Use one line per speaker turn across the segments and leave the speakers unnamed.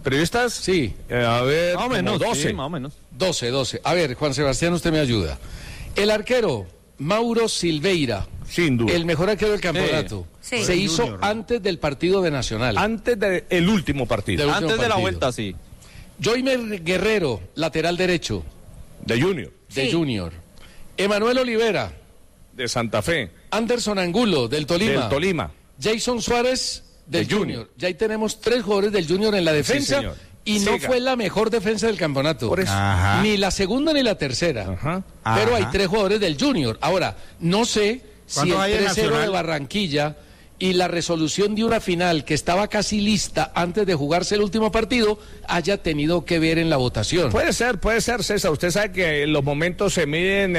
¿Periodistas?
Sí.
A ver,
más o menos,
12.
sí, más o menos.
12. A ver, Juan Sebastián, usted me ayuda. El arquero, Mauro Silveira.
Sin duda.
El mejor arquero del campeonato.
Sí.
Se
El
hizo
Junior.
antes del partido de Nacional.
Antes del último partido.
Del último
Antes de la
partido.
vuelta, sí.
Joimer Guerrero, lateral derecho
De Junior.
de
Sí.
Junior. Emanuel Olivera.
De Santa Fe.
Anderson Angulo, del Tolima.
Del Tolima.
Jason Suárez, del
De
Junior.
Junior.
Ya ahí tenemos 3 jugadores del Junior en la defensa.
señor.
Y no
Siga.
fue la mejor defensa del campeonato.
Por eso.
Ajá.
Ni la segunda ni la tercera.
Ajá.
Pero hay
Ajá.
3 jugadores del Junior. Ahora, no sé si el
¿Cuántos hay en
3-0 de
Nacional?
Barranquilla y la resolución de una final que estaba casi lista antes de jugarse el último partido haya tenido que ver en la votación.
Puede ser, César. Usted sabe que los momentos se miden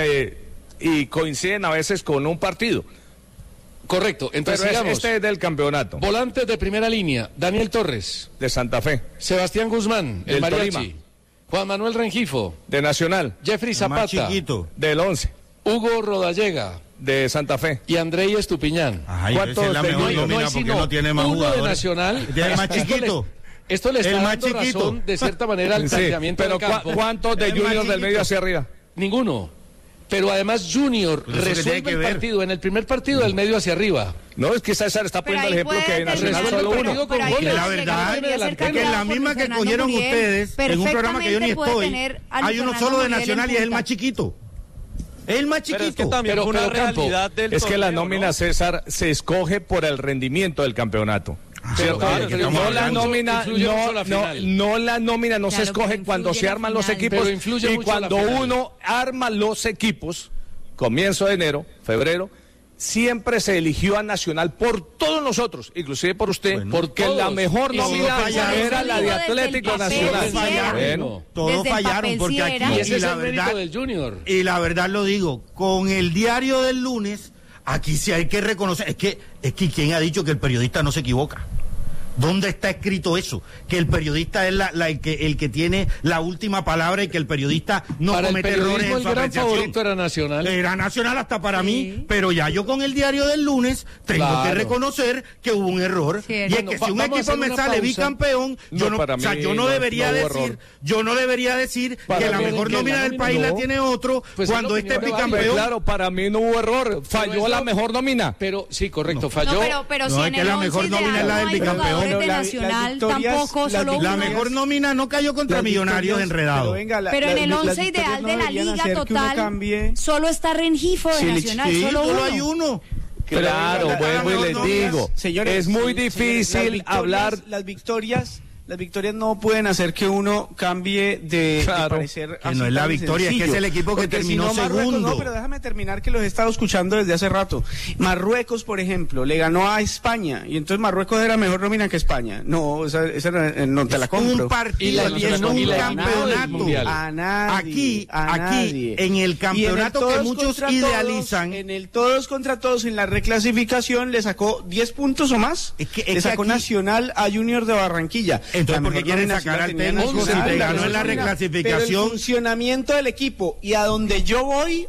y coinciden a veces con un partido.
Correcto. Entonces,
Pero
sigamos.
este es del campeonato.
Volantes de primera línea, Daniel Torres,
De Santa Fe.
Sebastián Guzmán, el
Del
mariachi,
Tolima.
Juan Manuel Rengifo,
De Nacional.
Jeffrey
El más
Zapata,
chiquito.
Del 11.
Hugo Rodallega
De Santa Fe.
y Andrei Estupiñán.
Ajá, y
¿Cuántos
esa es la
de
mejor
Junior?
nómina
así,
porque
no.
no tiene más
Uno
jugadores.
de Nacional.
Tiene el más chiquito.
Esto le está
El más
dando
chiquito.
razón, de cierta manera, al
Sí,
planteamiento
pero
del campo.
¿cuántos de
El más
Junior del medio
chiquito.
hacia arriba?
Ninguno. Pero además Junior
Pues eso que tiene
resuelve
que
el
ver.
partido en el primer partido del medio hacia arriba.
No, es que César está
Pero
poniendo el
ahí
ejemplo que
puede
en Nacional
terminar,
solo
pero-
uno.
pero ahí
con goles.
La
puede
verdad
llegar
es
a ser
que
que en
cambiado
la
por
misma
Luis
que
Fernando
cogieron
Muriel,
ustedes, en un programa que yo ni
perfectamente puede
estoy,
tener a Luis
hay uno
Fernando
solo de
Muriel en
Nacional y es el
punta.
más chiquito. Es el más
Pero es que
chiquito.
también
Pero-
fue una
pero, Campo,
realidad del
Es que la
torneo,
nómina,
¿no?
César, se escoge por el rendimiento del campeonato.
Pero,
claro, que estamos
No la
hablando-
nómina,
influye mucho la final.
no la nómina no se
Claro que
escoge cuando
influye
se
la
arman los
final.
equipos
Pero influye
y
mucho la
cuando
final.
uno arma los equipos, comienzo de enero, febrero, siempre se eligió a Nacional por todos nosotros, inclusive por usted,
Bueno,
porque
todos.
la mejor
Y
nómina
fallaron.
era la de
Desde el
Atlético
papel
Nacional.
sí era.
Bueno,
Todos
Desde el
fallaron
papel
porque
sí
aquí
era.
Y ese
y
es
la
el mérito
verdad
del Junior.
y la verdad lo digo, con el diario del lunes aquí sí hay que reconocer, es que quién ha dicho que el periodista no se equivoca. ¿Dónde está escrito eso? Que el periodista es el que tiene la última palabra y que el periodista no
Para el
comete errores
periodismo
en
el
su
gran
apreciación.
favorito era Nacional.
Era Nacional hasta para
Sí.
mí, pero ya yo con el diario del lunes tengo
Claro.
que reconocer que hubo un error.
Cierto.
Y es que si un
Vamos a
equipo
hacer
me
una
sale
pausa.
bicampeón, yo
No,
no,
para
o sea,
mí
yo no
no
debería
hubo
decir,
error.
yo no debería decir
Para
que la
mí
mejor
que
nómina
la
del
nómina
país
no.
la tiene otro
Pues es
cuando
la
este es
opinión de varios.
bicampeón.
claro, para mí no hubo error, falló
eso-
la mejor nómina.
Pero sí, correcto, falló.
No, pero
No,
si
es
en
que
el
la mejor
11
nómina es la del
no hay
bicampeón.
jugadores de
Pero
Nacional,
victorias-
tampoco,
las
solo
La
uno.
mejor nómina no cayó contra
Las
Millonarios
victorias-
enredado.
Pero en el
las
11
victorias
ideal
no
de la
deberían
liga
hacer que uno
total,
cambie.
solo está Rengifo de
Sí,
Nacional,
Sí,
solo
solo
uno.
hay uno.
Claro,
Pero
vuelvo y
las
les
nóminas,
digo,
Señores,
es muy
señores,
difícil hablar.
Las victorias no pueden hacer que uno cambie de
Claro.
parecer.
Que
así
no es la
tan
victoria, es que
sencillo.
es el equipo que
Porque
terminó
si no, Marruecos-
segundo.
No, pero déjame terminar que los he estado escuchando desde hace rato. Marruecos, por ejemplo, le ganó a España y entonces Marruecos era mejor nómina que España. No, esa no te la compro.
Un partido
Y la
y es un
y la
campeonato.
del Mundial.
A nadie,
Aquí,
nadie.
en el
Y
campeonato que
todos
muchos
contra
idealizan.
todos, en el todos contra todos, en la reclasificación le sacó 10 puntos o más.
Es que
le sacó
aquí-
Nacional a Junior de Barranquilla.
Entonces,
La
¿por qué
mejor
quieren
nómina
sacar
sí la
al
tenía
técnico
Nacional,
si te ganó
pero
en la
Pero el
reclasificación?
funcionamiento del equipo y a donde yo voy,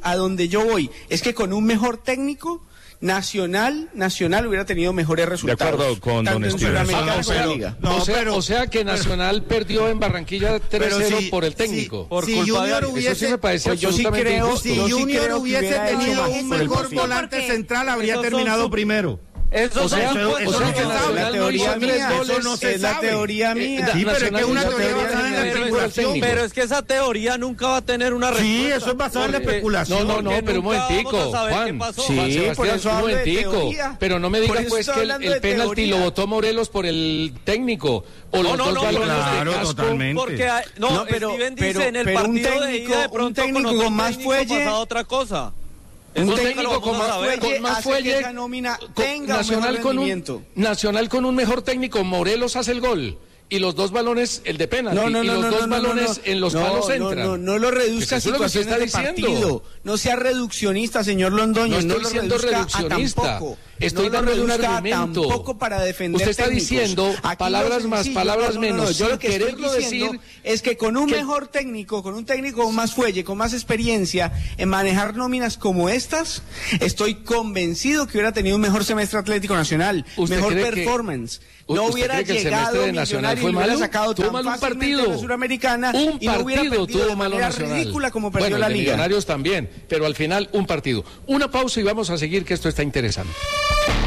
es que con un mejor técnico Nacional hubiera tenido mejores resultados.
acuerdo con
tanto
don
en
Steven.
Sudamericana
Ah,
como en la
pero-
Liga.
No,
o sea que Nacional perdió en Barranquilla 3-0 por el técnico.
Por
si
culpa
Junior
de
hubiese,
Eso sí me parece
Pues yo sí
absolutamente
creo-
injusto.
si
yo sí
Junior
creo que
hubiese
hubiera hecho
tenido
más
un
por el
mejor
partido.
volante
Porque
central, habría
esos son
terminado
su-
primero.
Eso
O sea,
son-
eso
o
no
sea
se
que
sabe.
Nacional
La
no
teoría
hizo tres
mía,
goles.
eso no se
es la
sabe.
teoría mía.
Sí, pero es que es una
Nacional
teoría
hizo
basada en la
tres goles
especulación.
técnico.
Pero es que esa teoría nunca va a tener una respuesta.
Sí, eso es basado en la
Porque-
especulación.
No,
Porque
pero un
nunca
momentico,
vamos a saber
Juan.
qué pasó.
Sí,
Juan Sebastián,
por eso
un
hablo de
momentico.
teoría.
Pero no me
Por
diga
eso
pues
estoy
que
hablando
el
de
penalti
teoría.
lo votó Morelos por el técnico. O los dos balones
claro,
de casco.
totalmente.
Porque Steven dice
pero-
en el
pero un
partido de
técnico-
ida de
un
pronto
técnico
con otro
con más
técnico
fuelle-
pasaba otra cosa.
Un
Eso nunca
técnico
lo
con
vamos a
más
saber.
fuelle
más
hace
fuelle,
que esa nómina
con-
tenga un mejor rendimiento.
Nacional con un mejor técnico, Morelos hace el gol. Y los dos balones, el de penalti, y los dos balones en los palos entran.
No lo reduzca a
Pues eso es lo que usted
situaciones de
está diciendo.
partido. No sea reduccionista, señor Londoño.
No
No
estoy
lo
siendo
reduzca a
reduccionista.
tampoco.
Estoy dándole un argumento.
Tampoco para defender.
Usted está
técnicos.
diciendo
Aquí
palabras más, palabras menos.
Yo lo que estoy
quererlo
diciendo
decir
es que con un mejor técnico, con un técnico con más fuelle, con más experiencia en manejar nóminas como estas, estoy convencido que hubiera tenido un mejor semestre Atlético Nacional, mejor performance. No hubiera llegado Millonarios y hubiera sacado tan fácilmente la Suramericana y no hubiera perdido de manera ridícula como perdió la Liga.
Millonarios también, pero al final un partido. Una pausa y vamos a seguir, que esto está interesante.